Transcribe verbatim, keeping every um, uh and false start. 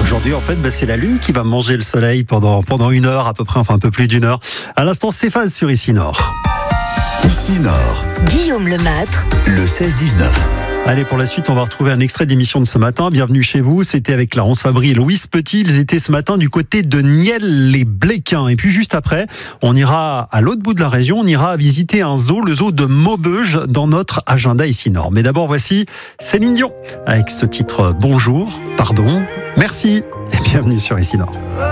Aujourd'hui, en fait, bah, c'est la Lune qui va manger le soleil pendant, pendant une heure à peu près, enfin un peu plus d'une heure. À l'instant, Céphase sur Ici Nord. Ici Nord, Guillaume Lemaitre, le seize dix-neuf. Allez, pour la suite, on va retrouver un extrait d'émission de ce matin. Bienvenue chez vous. C'était avec Clarence Fabry et Louise Petit. Ils étaient ce matin du côté de Niel-les-Bléquins. Et puis juste après, on ira à l'autre bout de la région. On ira visiter un zoo, le zoo de Maubeuge, dans notre agenda Ici Nord. Mais d'abord, voici Céline Dion avec ce titre Bonjour, pardon, merci et bienvenue sur Ici Nord.